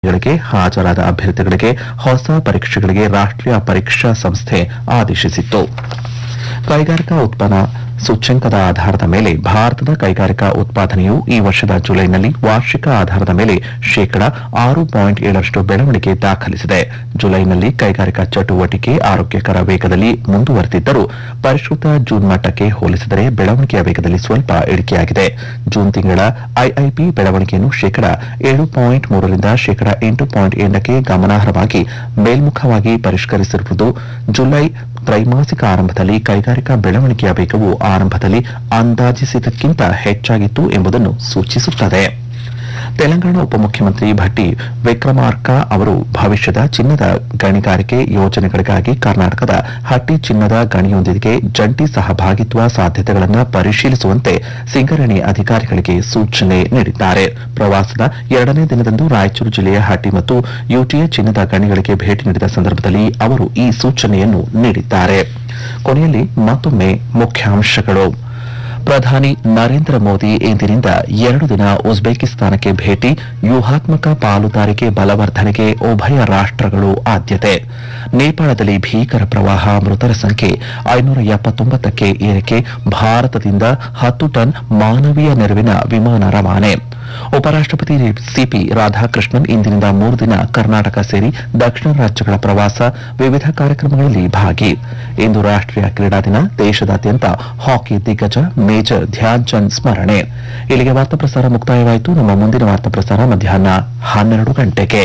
ಗಳಿಗೆ ಹಾಜರಾದ ಅಭ್ಯರ್ಥಿಗಳಿಗೆ ಹೊಸ ಪರೀಕ್ಷೆಗಳಿಗೆ ರಾಷ್ಟ್ರೀಯ ಪರೀಕ್ಷಾ ಸಂಸ್ಥೆ ಆದೇಶಿಸಿತ್ತು. ಕೈಗಾರಿಕಾ ಉತ್ಪನ್ನ ಸೂಚ್ಯಂಕದ ಆಧಾರದ ಮೇಲೆ ಭಾರತದ ಕೈಗಾರಿಕಾ ಉತ್ಪಾದನೆಯು ಈ ವರ್ಷದ ಜುಲೈನಲ್ಲಿ ವಾರ್ಷಿಕ ಆಧಾರದ ಮೇಲೆ ಶೇಕಡ 6.7 ಬೆಳವಣಿಗೆ ದಾಖಲಿಸಿದೆ. ಜುಲೈನಲ್ಲಿ ಕೈಗಾರಿಕಾ ಚಟುವಟಿಕೆ ಆರೋಗ್ಯಕರ ವೇಗದಲ್ಲಿ ಮುಂದುವರೆದಿದ್ದರೂ ಪರಿಷ್ಕೃತ ಜೂನ್ ಮಟ್ಟಕ್ಕೆ ಹೋಲಿಸಿದರೆ ಬೆಳವಣಿಗೆಯ ವೇಗದಲ್ಲಿ ಸ್ವಲ್ಪ ಇಳಿಕೆಯಾಗಿದೆ. ಜೂನ್ ತಿಂಗಳ ಐಐಪಿ ಬೆಳವಣಿಗೆಯನ್ನು ಶೇಕಡ 7.3 ರಿಂದ ಶೇಕಡ 8.8ಕ್ಕೆ ಗಮನಾರ್ಹವಾಗಿ ಮೇಲ್ಮುಖವಾಗಿ ಪರಿಷ್ಕರಿಸಿರುವುದು ಜುಲೈ ತ್ರೈಮಾಸಿಕ ಆರಂಭದಲ್ಲಿ ಕೈಗಾರಿಕಾ ಬೆಳವಣಿಗೆಯ ವೇಗವು ಆರಂಭದಲ್ಲಿ ಅಂದಾಜಿಸಿದ್ದಕ್ಕಿಂತ ಹೆಚ್ಚಾಗಿತ್ತು ಎಂಬುದನ್ನು ಸೂಚಿಸುತ್ತದೆ. ತೆಲಂಗಾಣ ಉಪಮುಖ್ಯಮಂತ್ರಿ ಭಟ್ಟಿ ವಿಕ್ರಮಾರ್ಕ ಅವರು ಭವಿಷ್ಯದ ಚಿನ್ನದ ಗಣಿಗಾರಿಕೆ ಯೋಜನೆಗಳಿಗಾಗಿ ಕರ್ನಾಟಕದ ಹಟ್ಟಿ ಚಿನ್ನದ ಗಣಿಯೊಂದಿಗೆ ಜಂಟಿ ಸಹಭಾಗಿತ್ವ ಸಾಧ್ಯತೆಗಳನ್ನು ಪರಿಶೀಲಿಸುವಂತೆ ಸಿಂಗರಣಿ ಅಧಿಕಾರಿಗಳಿಗೆ ಸೂಚನೆ ನೀಡಿದ್ದಾರೆ. ಪ್ರವಾಸದ 2ನೇ ದಿನದಂದು ರಾಯಚೂರು ಜಿಲ್ಲೆಯ ಹಟ್ಟಿ ಮತ್ತು ಯುಟಿಎ ಚಿನ್ನದ ಗಣಿಗಳಿಗೆ ಭೇಟಿ ನೀಡಿದ ಸಂದರ್ಭದಲ್ಲಿ ಅವರು ಈ ಸೂಚನೆಯನ್ನು ನೀಡಿದ್ದಾರೆ. ಕೊನೆಯಲ್ಲಿ ಮತ್ತೊಮ್ಮೆ ಮುಖ್ಯಾಂಶಗಳು. ಪ್ರಧಾನಿ ನರೇಂದ್ರ ಮೋದಿ ಇಂದಿನಿಂದ 2 ದಿನ ಉಜ್ಬೇಕಿಸ್ತಾನಕ್ಕೆ ಭೇಟಿ. ವ್ಯೂಹಾತ್ಮಕ ಪಾಲುದಾರಿಕೆ ಬಲವರ್ಧನೆಗೆ ಉಭಯ ರಾಷ್ಟ್ರಗಳು ಆದ್ಯತೆ. ನೇಪಾಳದಲ್ಲಿ ಭೀಕರ ಪ್ರವಾಹ, ಮೃತರ ಸಂಖ್ಯೆ 579ಕ್ಕೆ ಏರಿಕೆ. ಭಾರತದಿಂದ 10 ಟನ್ ಮಾನವೀಯ ನೆರವಿನ ವಿಮಾನ ರವಾನೆ. ಉಪರಾಷ್ಟಪತಿ ಸಿಪಿ ರಾಧಾಕೃಷ್ಣನ್ ಇಂದಿನಿಂದ 3 ದಿನ ಕರ್ನಾಟಕ ಸೇರಿ ದಕ್ಷಿಣ ರಾಜ್ಯಗಳ ಪ್ರವಾಸ, ವಿವಿಧ ಕಾರ್ಯಕ್ರಮಗಳಲ್ಲಿ ಭಾಗಿ. ಇಂದು ರಾಷ್ಟ್ರೀಯ ಕ್ರೀಡಾ ದಿನ. ದೇಶದಾದ್ಯಂತ ಹಾಕಿ ದಿಗ್ಗಜ ಮೇಜರ್ ಧ್ಯಾನ್ ಚಂದ್ ಸ್ಮರಣೆ. ಇಲ್ಲಿಗೆ ವಾರ್ತಾ ಪ್ರಸಾರ ಮುಕ್ತಾಯವಾಯಿತು. ನಮ್ಮ ಮುಂದಿನ ವಾರ್ತಾ ಪ್ರಸಾರ ಮಧ್ಯಾಹ್ನ 12 ಗಂಟೆಗೆ.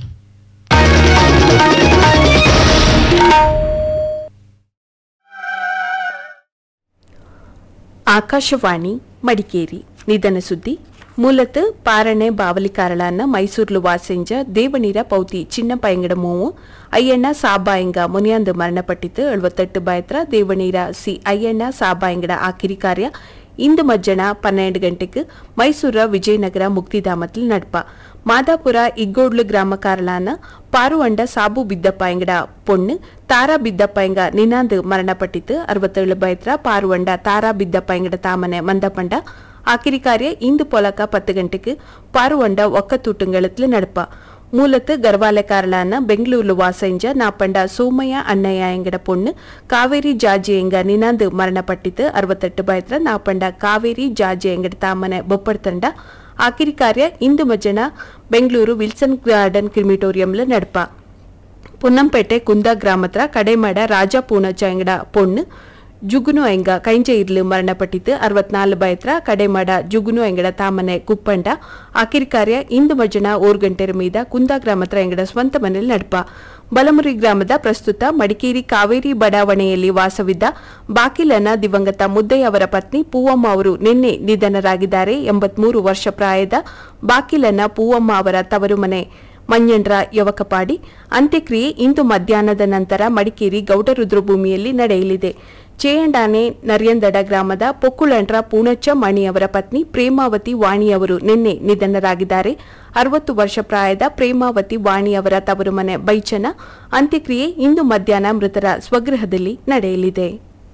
ಆಕಾಶವಾಣಿ ಮಡಿಕೇರಿ. ನಿಧನ ಸುದ್ದಿ. ಮೂಲತಃ ಪಾರಣೆ ಬಾವಲಿಕಾರಳನ್ನ ಮೈಸೂರ್ಲು ವಾಸೆಂಜ ದೇವನೀರ ಪೌತಿ ಚಿನ್ನಪಯಂಗಡ ಮೂವು ಅಯ್ಯಣ್ಣ ಸಾಬಾಯಂಗ ಮುನಿಯಾಂದು ಮರಣಪಟ್ಟಿತು. 78 ಬಾಯತ್ರ ದೇವನೀರ ಸಿ ಅಯ್ಯಣ್ಣ ಸಾಬಾಯಂಗಡ ಆಕಿರಿ ಕಾರ್ಯ ಇಂದು ಮಜ್ಜನ 12 ಗಂಟೆಗೆ ಮೈಸೂರ ವಿಜಯನಗರ ಮುಕ್ತಿಧಾಮத்தில் ನಡ್ಪ. ಮಾದಾಪುರ ಇಗ್ಗೋಡ್ಲು ಗ್ರಾಮ ಕಾರಳಾನ ಪಾರುವಂಡ ಸಾಬು ಬಿದ್ದಪ್ಪಾಯಂಗಡ ಪೊಣ್ಣು ತಾರಾ ಬಿದ್ದಪ್ಪಾಯಂಗ ನಿನಾಂದು ಮರಣಪಟ್ಟಿತು. 67 ಬಾಯತ್ರ ಪಾರುವಂಡ ತಾರಾ ಬಿದ್ದಪ್ಪಾಯಂಗಡ ತಾಮನೆ ಮಂದಪಂಡ ಆಕಿರಿ ಕಾರ್ಯ ಇಂದು ಪೊಲಕ 10 ಗಂಟೆಗೆ ಪಾರುವಂಡ ಒಕ್ಕತೂಟಂಗಳத்தில் ನಡಪ. ಮೂಲತಃ ಗರ್ವಾಲೆಕಾರಳಾನ ಬೆಂಗಳೂರು ವಾಸಂಜ ನಾಪಂಡ ಸೋಮಯ್ಯ ಅಣ್ಣಯ್ಯ ಎಂಗಡ ಪೊಣ್ಣು ಕಾವೇರಿ ಜಾಜಿ ಎಂಗ ನಿನಾಂದು ಮರಣಪಟ್ಟಿತು. 68 ಬಾಯತ್ರ ನಾಪಂಡ ಕಾವೇರಿ ಜಾಜಿ ಎಂಗಡ ತಾಮನೆ ಬೊಪ್ಪಡ್ತಂಡ ಆಕಿರಿ ಕಾರ್ಯ ಇಂದು ಮಜ್ಜನ ಬೆಂಗಳೂರು ವಿಲ್ಸನ್ ಗಾರ್ಡನ್ ಕ್ರಿಮಿಟೋರಿಯಂಲ ನಡಪ. ಪುನ್ನಂಪೇಟೆ ಕುಂದ ಗ್ರಾಮತ್ರ ಕಡೆಮಾಡ ರಾಜ ಪೂಣಚ್ಚ ಎಂಗಡ ಪೊಣ್ಣು ಜುಗುನು ಎಂಗ ಕೈಂಜೆ ಇರ್ಲು ಮರಣಪಟ್ಟಿತು. 64 ಬಾಯತ್ರ ಕಡೆಮಾಡ ಜುಗುನು ಎಂಗಡ ತಾಮನೆ ಕುಪ್ಪಂಡ ಆಕಿರಿ ಕಾರ್ಯ ಇಂದು ಮಜ್ಜನ 1 ಗಂಟೆರ ಮೀದ ಕುಂದ ಗ್ರಾಮತ್ರ ಎಂಗಡ ಸ್ವಂತ ಮನೆಯಲ್ಲಿ ನಡಪ. ಬಲಮುರಿ ಗ್ರಾಮದ ಪ್ರಸ್ತುತ ಮಡಿಕೇರಿ ಕಾವೇರಿ ಬಡಾವಣೆಯಲ್ಲಿ ವಾಸವಿದ್ದ ಬಾಕಿಲನ ದಿವಂಗತ ಮುದ್ದಯ್ಯ ಅವರ ಪತ್ನಿ ಪೂವಮ್ಮ ಅವರು ನಿನ್ನೆ ನಿಧನರಾಗಿದ್ದಾರೆ. 83 ವರ್ಷ ಪ್ರಾಯದ ಬಾಕಿಲನ ಪೂವಮ್ಮ ಅವರ ತವರು ಮನೆ ಮಂಜಂಡ್ರ ಯವಕಪಾಡಿ. ಅಂತ್ಯಕ್ರಿಯೆ ಇಂದು ಮಧ್ಯಾಹ್ನದ ನಂತರ ಮಡಿಕೇರಿ ಗೌಡರುದ್ರಭೂಮಿಯಲ್ಲಿ ನಡೆಯಲಿದೆ. ಚೇಯಂಡಾನೆ ನರ್ಯಂದಡ ಗ್ರಾಮದ ಪೊಕ್ಕುಳಂಡ್ರ ಪೂಣಚ್ಚ ಮಣಿಯವರ ಪತ್ನಿ ಪ್ರೇಮಾವತಿ ವಾಣಿಯವರು ನಿನ್ನೆ ನಿಧನರಾಗಿದ್ದಾರೆ. 60 ವರ್ಷ ಪ್ರಾಯದ ಪ್ರೇಮಾವತಿ ವಾಣಿಯವರ ತವರು ಮನೆ ಬೈಚನ. ಅಂತ್ಯಕ್ರಿಯೆ ಇಂದು ಮಧ್ಯಾಹ್ನ ಮೃತರ ಸ್ವಗೃಹದಲ್ಲಿ ನಡೆಯಲಿದೆ.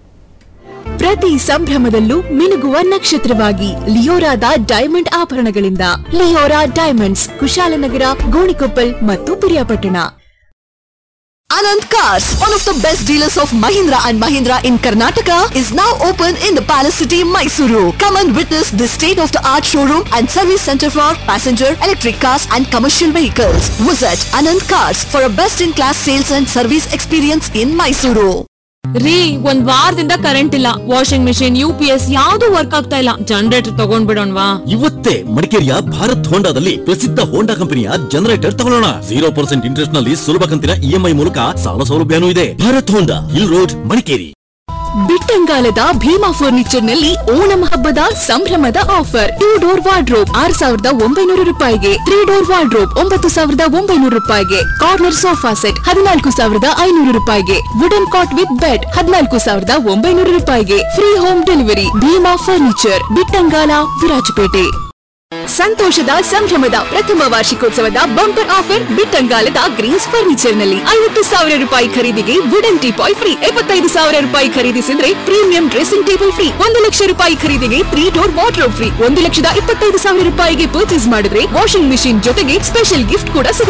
ಪ್ರತಿ ಸಂಭ್ರಮದಲ್ಲೂ ಮಿನುಗುವ ನಕ್ಷತ್ರವಾಗಿ ಲಿಯೋರಾದ diamond ಆಭರಣಗಳಿಂದ Leora diamonds, Kushalnagar, Gonikoppal ಮತ್ತು Piriyapatna. Anand Cars, one of the best dealers of Mahindra and Mahindra in Karnataka, is now open in the Palace City, Mysuru. Come and witness the state-of-the-art showroom and service center for passenger, electric cars and commercial vehicles. Visit Anand Cars for a best-in-class sales and service experience in Mysuru. ರೀ, ಒಂದ್ ವಾರದಿಂದ current ಇಲ್ಲ. Washing machine, UPS ಯಾವ್ದು work ಆಗ್ತಾ ಇಲ್ಲ. Generator ತಗೊಂಡ್ಬಿಡೋಣವಾ? ಇವತ್ತೇ ಮಡಿಕೇರಿಯ ಭಾರತ್ ಹೋಂಡಾದಲ್ಲಿ ಪ್ರಸಿದ್ಧ ಹೋಂಡಾ ಕಂಪನಿಯ ಜನರೇಟರ್ ತಗೊಳ್ಳೋಣ. 0% ಇಂಟ್ರೆಸ್ಟ್ ನಲ್ಲಿ ಸುಲಭ ಕಂತಿನ EMI ಮೂಲಕ ಸಾಲ ಸೌಲಭ್ಯನೂ ಇದೆ. ಭಾರತ್ ಹೋಂಡಾ, hill road, Madikeri. ಬಿಟ್ಟಂಗಾಲದ Bima furniture ನಲ್ಲಿ ಓಣಂ ಹಬ್ಬದ ಸಂಭ್ರಮದ ಆಫರ್. 2 ಡೋರ್ ವಾರ್ಡ್ರೋಬ್ 6,900 ರೂಪಾಯಿಗೆ, 3 ಡೋರ್ ವಾರ್ಡ್ರೋಬ್ 9,900 ರೂಪಾಯಿಗೆ, ಕಾರ್ನರ್ ಸೋಫಾ ಸೆಟ್ 14,500 ರೂಪಾಯಿಗೆ, ವುಡನ್ ಕಾಟ್ ವಿತ್ ಬೆಡ್ 14,900 ರೂಪಾಯಿಗೆ. Free home delivery. Bima furniture, Bittangala, Virajpet. ಸಂತೋಷದ ಸಂಭ್ರಮದ ಪ್ರಥಮ ವಾರ್ಷಿಕೋತ್ಸವದ ಬಂಪರ್ ಆಫರ್ ಬಿಟ್ಟಂಗಾಲದ ಗ್ರೀನ್ಸ್ ಫರ್ನಿಚರ್ ನಲ್ಲಿ 50,000 ರೂಪಾಯಿ ಖರೀದಿಗೆ ವುಡನ್ ಟೀಪಾಯ್ ಫ್ರೀ. 75,000 ರೂಪಾಯಿ ಖರೀದಿಸಿದ್ರೆ premium dressing table free. 1 lakh ರೂಪಾಯಿ ಖರೀದಿಗೆ 3 ಡೋರ್ ವಾರ್ಡ್ರೋಬ್ ಫ್ರೀ. 1,25,000 ರೂಪಾಯಿಗೆ ಪರ್ಚೇಸ್ ಮಾಡಿದ್ರೆ ವಾಷಿಂಗ್ ಮೆಷಿನ್ ಜೊತೆಗೆ ಸ್ಪೆಷಲ್ ಗಿಫ್ಟ್ ಕೂಡ ಸಿಗುತ್ತೆ.